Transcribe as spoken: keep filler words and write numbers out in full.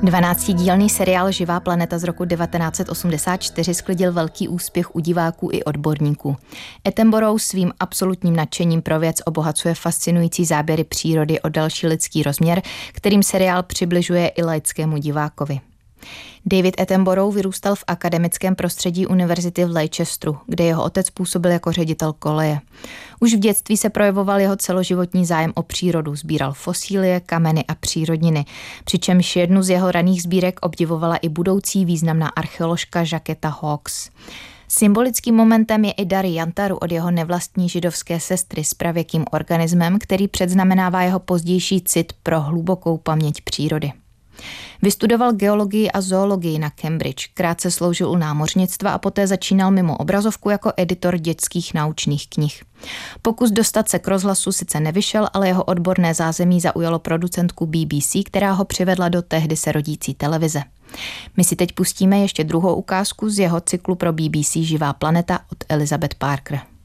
dvanáctidílný seriál Živá planeta z roku devatenáct set osmdesát čtyři sklidil velký úspěch u diváků i odborníků. Attenborough svým absolutním nadšením pro věc obohacuje fascinující záběry přírody o další lidský rozměr, kterým seriál přibližuje i laickému divákovi. David Attenborough vyrůstal v akademickém prostředí univerzity v Leicesteru, kde jeho otec působil jako ředitel koleje. Už v dětství se projevoval jeho celoživotní zájem o přírodu, sbíral fosílie, kameny a přírodniny, přičemž jednu z jeho raných sbírek obdivovala i budoucí významná archeoložka Jacquetta Hawkes. Symbolickým momentem je i dar jantaru od jeho nevlastní židovské sestry s pravěkým organismem, který předznamenává jeho pozdější cit pro hlubokou paměť přírody. Vystudoval geologii a zoologii na Cambridge, krátce sloužil u námořnictva a poté začínal mimo obrazovku jako editor dětských naučných knih. Pokus dostat se k rozhlasu sice nevyšel, ale jeho odborné zázemí zaujalo producentku B B C, která ho přivedla do tehdy se rodící televize. My si teď pustíme ještě druhou ukázku z jeho cyklu pro B B C Živá planeta od Elizabeth Parker.